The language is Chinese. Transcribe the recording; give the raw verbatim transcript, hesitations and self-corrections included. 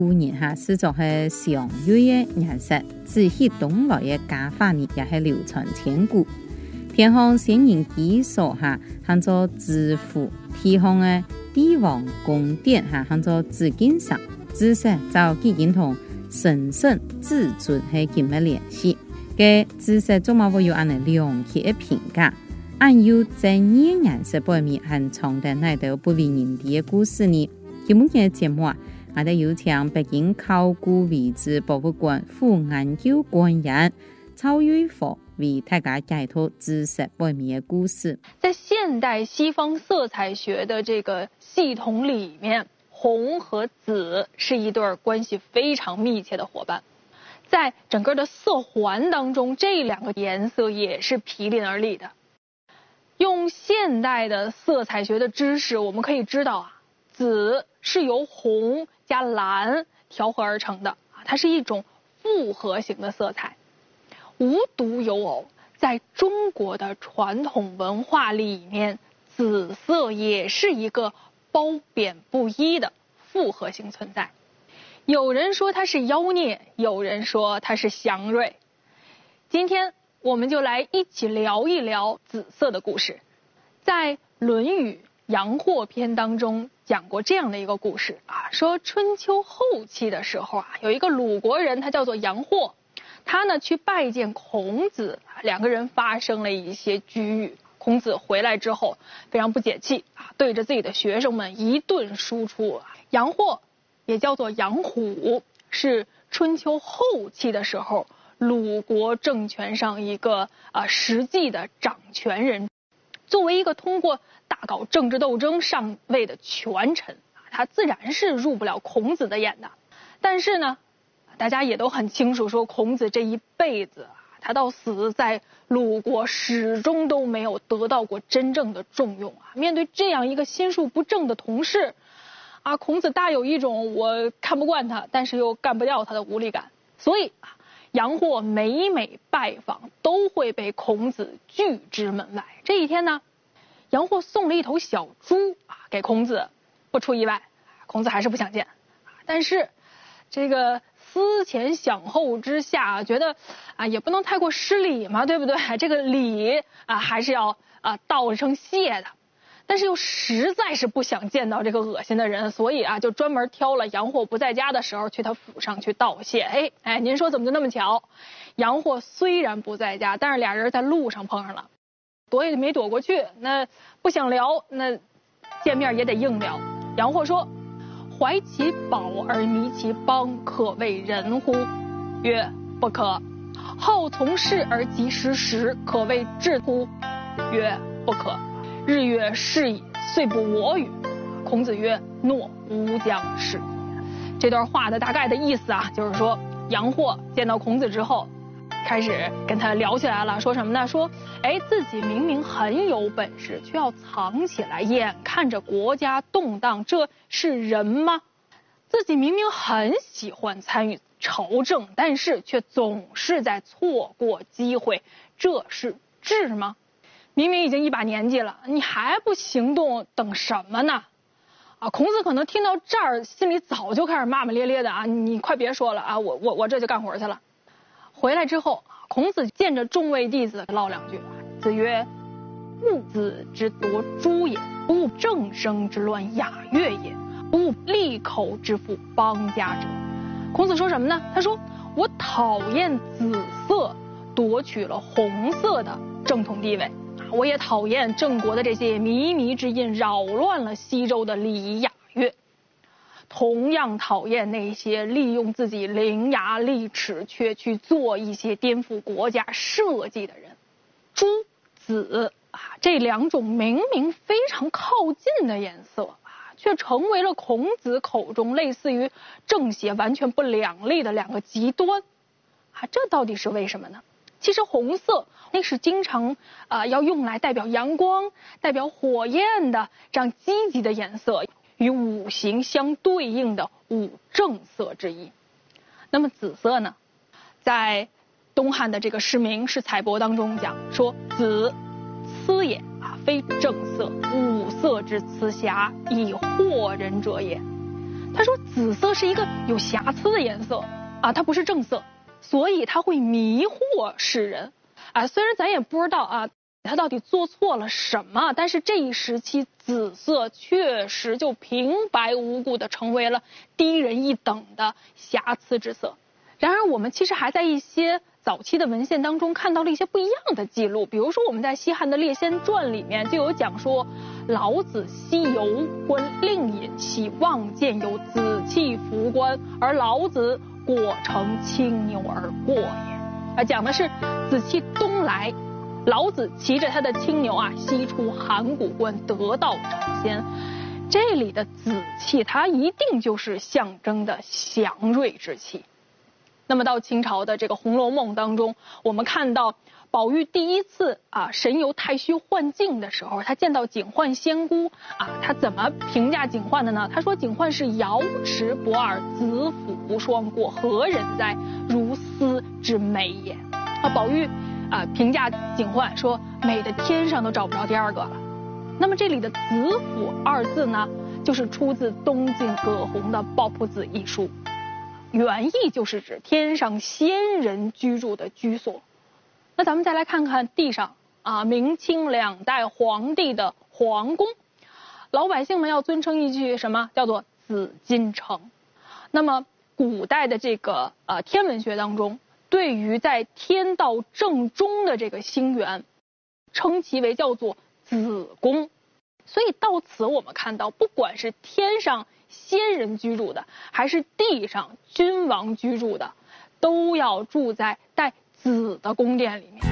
古人哈始终是常用的颜色，自翕东来的假发呢也是流传千古。天皇仙人基础哈，喊做紫府，天皇的帝王宫殿哈，喊做紫禁上，紫色就已经同神圣至尊是紧密联系。嘅紫色总嘛会有安尼两极的评价，按有正义颜色背面很长的那道不为人知的故事呢。今日嘅节目啊，我哋有请北京考古遗址博物馆副研究官员曹瑞福为大家解读紫色背面的故事。 在现代西方色彩学的这个系统里面，红和紫是一对关系非常密切的伙伴。在整个的色环当中，这两个颜色也是毗邻而立的。用现代的色彩学的知识，我们可以知道啊，紫是由红加蓝调和而成的，它是一种复合型的色彩。无独有偶，在中国的传统文化里面，紫色也是一个褒贬不一的复合型存在。有人说它是妖孽，有人说它是祥瑞。今天我们就来一起聊一聊紫色的故事。在《论语·阳货篇》当中讲过这样的一个故事啊，说春秋后期的时候啊，有一个鲁国人，他叫做阳货，他呢去拜见孔子，两个人发生了一些龃龉。孔子回来之后非常不解气啊，对着自己的学生们一顿输出。阳货也叫做阳虎，是春秋后期的时候鲁国政权上一个啊实际的掌权人。作为一个通过大搞政治斗争上位的权臣，他自然是入不了孔子的眼的。但是呢，大家也都很清楚，说孔子这一辈子他到死在鲁国始终都没有得到过真正的重用啊。面对这样一个心术不正的同事啊，孔子大有一种我看不惯他，但是又干不掉他的无力感。所以啊，阳货每每拜访都会被孔子拒之门外。这一天呢，阳货送了一头小猪啊给孔子，不出意外，孔子还是不想见。但是这个思前想后之下，觉得啊也不能太过失礼嘛，对不对？这个礼啊还是要啊道声谢的。但是又实在是不想见到这个恶心的人，所以啊就专门挑了阳货不在家的时候去他府上去道谢。哎哎，您说怎么就那么巧？阳货虽然不在家，但是俩人在路上碰上了，躲也没躲过去。那不想聊，那见面也得硬聊。阳货说：“怀其宝而迷其邦，可谓人乎？”曰：“不可。”“好从事而及时时，可谓智乎？”曰：“不可。”“日月是矣，遂不我与。”孔子曰：“诺，吾将是。”这段话的大概的意思啊，就是说阳货见到孔子之后，开始跟他聊起来了，说什么呢？说，哎，自己明明很有本事，却要藏起来，眼看着国家动荡，这是人吗？自己明明很喜欢参与朝政，但是却总是在错过机会，这是智吗？明明已经一把年纪了，你还不行动，等什么呢？啊，孔子可能听到这儿，心里早就开始骂骂咧咧的啊！你快别说了啊，我我我这就干活去了。回来之后，孔子见着众位弟子唠两句。子曰：“勿子之夺诸也，不务正声之乱雅乐也，不务利口之负邦家者。”孔子说什么呢？他说：“我讨厌紫色夺取了红色的正统地位。我也讨厌郑国的这些靡靡之音扰乱了西周的礼仪雅乐，同样讨厌那些利用自己伶牙俐齿却去做一些颠覆国家设计的人。”朱紫啊，这两种明明非常靠近的颜色啊，却成为了孔子口中类似于正邪完全不两立的两个极端啊，这到底是为什么呢？其实红色那是经常啊、呃、要用来代表阳光、代表火焰的这样积极的颜色，与五行相对应的五正色之一。那么紫色呢，在东汉的这个诗名《是采帛》当中讲说：“紫，疵也啊，非正色，五色之辞瑕，以惑人者也。” 他说紫色是一个有瑕疵的颜色啊，它不是正色，所以它会迷惑世人啊。虽然咱也不知道啊，他到底做错了什么，但是这一时期紫色确实就平白无故的成为了低人一等的瑕疵之色。然而我们其实还在一些早期的文献当中看到了一些不一样的记录，比如说我们在西汉的《列仙传》里面就有讲说，老子西游观令尹，喜望见有紫气服冠，而老子果乘青牛而过也。啊，讲的是紫气东来，老子骑着他的青牛啊，西出函谷关，得道成仙。这里的紫气，它一定就是象征的祥瑞之气。那么到清朝的这个《红楼梦》当中，我们看到宝玉第一次啊神游太虚幻境的时候，他见到警幻仙姑啊，他怎么评价警幻的呢？他说警幻是瑶池博尔，紫府无双过，何人哉？如斯之美也。啊，宝玉啊评价警幻说美的天上都找不着第二个了。那么这里的紫府二字呢，就是出自东晋葛洪的《抱朴子》一书。原意就是指天上仙人居住的居所。那咱们再来看看地上啊，明清两代皇帝的皇宫，老百姓们要尊称一句什么？叫做紫禁城。那么古代的这个呃天文学当中，对于在天道正中的这个星源，称其为叫做紫宫。所以到此我们看到，不管是天上仙人居住的，还是地上君王居住的，都要住在带紫的宫殿里面。